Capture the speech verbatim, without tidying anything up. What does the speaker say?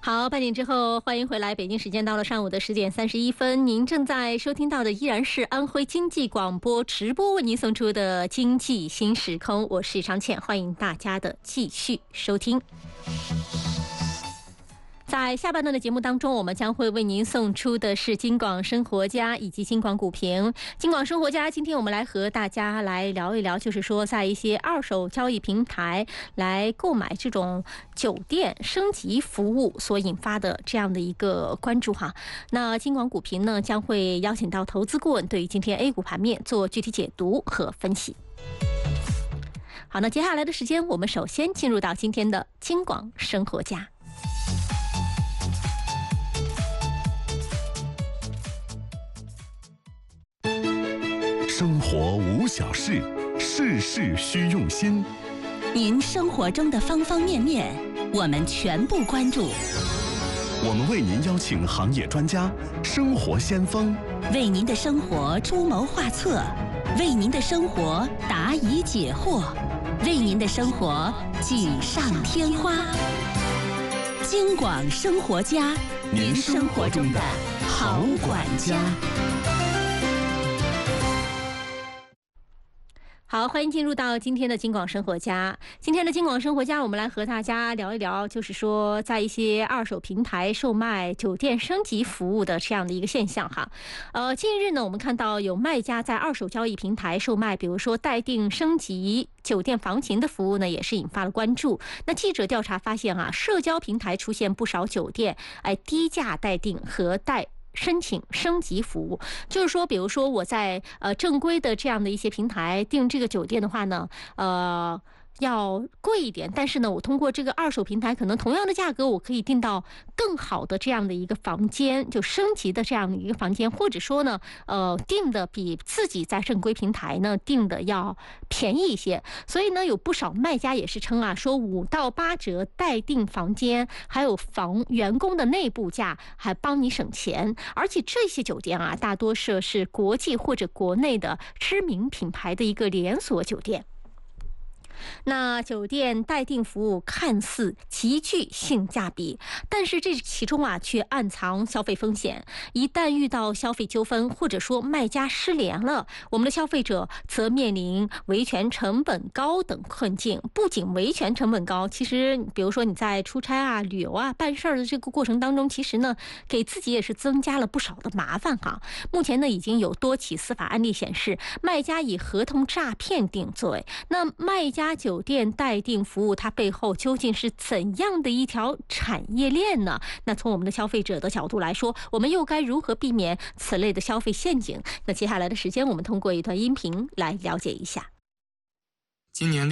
好，半点之后，欢迎回来。北京时间到了上午的十点三十一分，您正在收听到的依然是安徽经济广播直播为您送出的《经济新时空》，我是常倩，欢迎大家的继续收听。在下半段的节目当中，我们将会为您送出的是金广生活家以及金广股评。金广生活家，今天我们来和大家来聊一聊，就是说在一些二手交易平台来购买这种酒店升级服务所引发的这样的一个关注哈。那金广股评呢，将会邀请到投资顾问对于今天 A 股盘面做具体解读和分析。好，那接下来的时间，我们首先进入到今天的金广生活家。 生活无小事，事事需用心。 您生活中的方方面面，我们全部关注。 我们为您邀请行业专家、生活先锋， 为您的生活出谋划策，为您的生活答疑解惑，为您的生活锦上添花。金广生活家， 您生活中的好管家。 好，欢迎进入到今天的金广生活家。今天的金广生活家，我们来和大家聊一聊，就是说在一些二手平台售卖酒店升级服务的这样的一个现象哈。呃，近日呢，我们看到有卖家在二手交易平台售卖，比如说待定升级酒店房型的服务呢，也是引发了关注。那记者调查发现啊，社交平台出现不少酒店哎低价待定和待申请升级服务，就是说，比如说我在呃正规的这样的一些平台订这个酒店的话呢，呃。要贵一点，但是呢，我通过这个二手平台，可能同样的价格，我可以订到更好的这样的一个房间，就升级的这样的一个房间，或者说呢，呃，订的比自己在正规平台呢订的要便宜一些。所以呢，有不少卖家也是称啊，说五到八折待订房间，还有房员工的内部价，还帮你省钱。而且这些酒店啊，大多数是国际或者国内的知名品牌的一个连锁酒店。那酒店待订服务看似极具性价比，但是这其中啊却暗藏消费风险。一旦遇到消费纠纷，或者说卖家失联了，我们的消费者则面临维权成本高等困境。不仅维权成本高，其实比如说你在出差啊、旅游啊、办事儿的这个过程当中，其实呢给自己也是增加了不少的麻烦哈。目前呢已经有多起司法案例显示，卖家以合同诈骗定罪。那卖家酒店待订服务，它背后究竟是怎样的一条产业链呢？那从我们的消费者的角度来说，我们又该如何避免此类的消费陷阱？那接下来的时间，我们通过一段音频来了解一下。 今年